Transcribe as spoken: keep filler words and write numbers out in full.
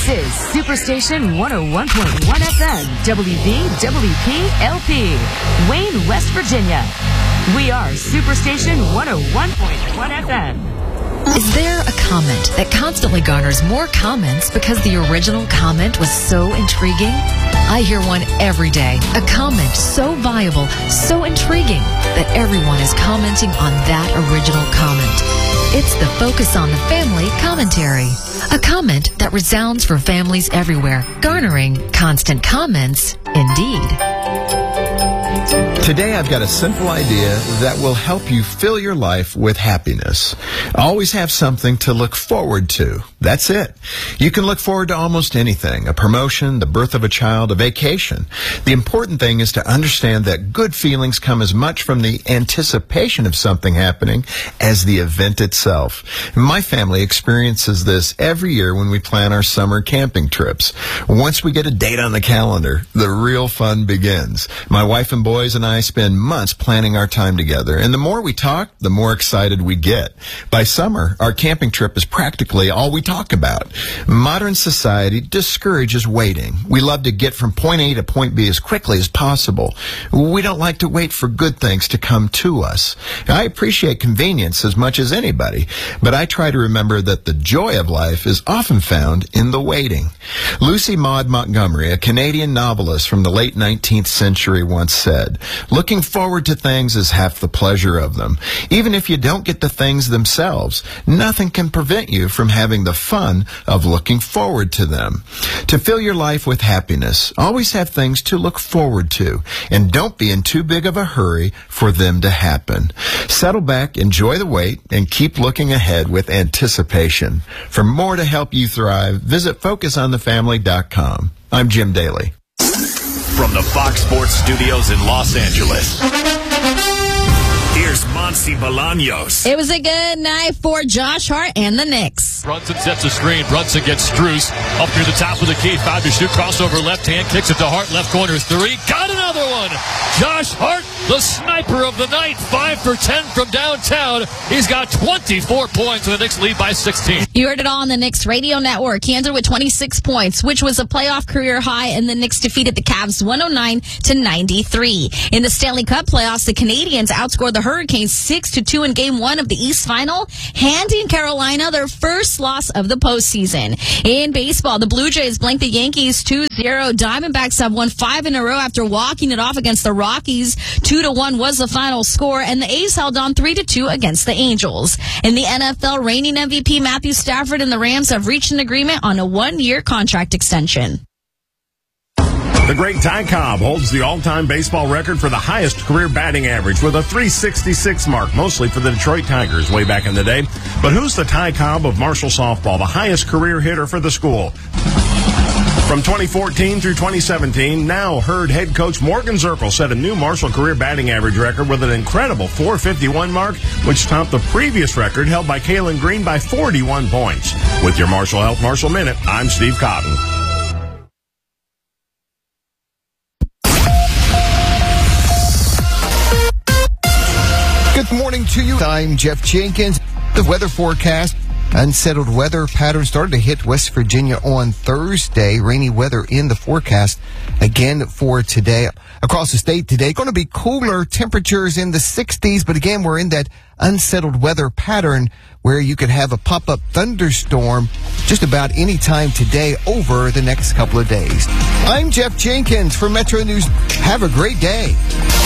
This is Superstation one oh one point one F M, W V W P L P, Wayne, West Virginia. We are Superstation one oh one point one F M. Is there a comment that constantly garners more comments because the original comment was so intriguing? I hear one every day. A comment so viable, so intriguing, that everyone is commenting on that original comment. It's the Focus on the Family commentary. A comment that resounds for families everywhere, garnering constant comments indeed. Today I've got a simple idea that will help you fill your life with happiness. Always have something to look forward to. That's it. You can look forward to almost anything. A promotion, the birth of a child, a vacation. The important thing is to understand that good feelings come as much from the anticipation of something happening as the event itself. My family experiences this every year when we plan our summer camping trips. Once we get a date on the calendar, the real fun begins. My wife and boys and I spend months planning our time together, and the more we talk, the more excited we get. By summer, our camping trip is practically all we talk about. Modern society discourages waiting. We love to get from point A to point B as quickly as possible. We don't like to wait for good things to come to us. I appreciate convenience as much as anybody, but I try to remember that the joy of life is often found in the waiting. Lucy Maud Montgomery, a Canadian novelist from the late nineteenth century, once said, "Looking forward to things is half the pleasure of them. Even if you don't get the things themselves, nothing can prevent you from having the fun of looking forward to them." To fill your life with happiness, always have things to look forward to, and don't be in too big of a hurry for them to happen. Settle back, enjoy the wait, and keep looking ahead with anticipation. For more to help you thrive, visit focus on the family dot com. I'm Jim Daly. From the Fox Sports Studios in Los Angeles, here's Monty Bolaños. It was a good night for Josh Hart and the Knicks. Brunson sets a screen. Brunson gets Strus up near the top of the key. Five to shoot. Crossover left hand. Kicks it to Hart. Left corner. Three. Got another one. Josh Hart, the sniper of the night. Five for ten from downtown. He's got twenty-four points. And the Knicks lead by sixteen. You heard it all on the Knicks radio network. He ended with twenty-six points, which was a playoff career high, and the Knicks defeated the Cavs one oh nine to ninety-three. In the Stanley Cup playoffs, the Canadians outscored the Hurricanes six to two in game one of the East Final, handing Carolina their first loss of the postseason. In baseball, the Blue Jays blanked the Yankees two zero. Diamondbacks have won five in a row after walking it off against the Rockies. two to one was the final score, and the A's held on three to two against the Angels. In the N F L, reigning M V P Matthew Stafford and the Rams have reached an agreement on a one-year contract extension. The great Ty Cobb holds the all-time baseball record for the highest career batting average with a three sixty-six mark, mostly for the Detroit Tigers way back in the day. But who's the Ty Cobb of Marshall softball, the highest career hitter for the school? From twenty fourteen through twenty seventeen, now Herd head coach Morgan Zirkle set a new Marshall career batting average record with an incredible four fifty-one mark, which topped the previous record held by Kalen Green by forty-one points. With your Marshall Health Marshall Minute, I'm Steve Cotton. Good morning to you. I'm Jeff Jenkins. The weather forecast. Unsettled weather pattern started to hit West Virginia on Thursday. Rainy weather in the forecast again for today. Across the state today, going to be cooler temperatures in the sixties, but again, we're in that unsettled weather pattern where you could have a pop-up thunderstorm just about any time today over the next couple of days. I'm Jeff Jenkins for Metro News. Have a great day.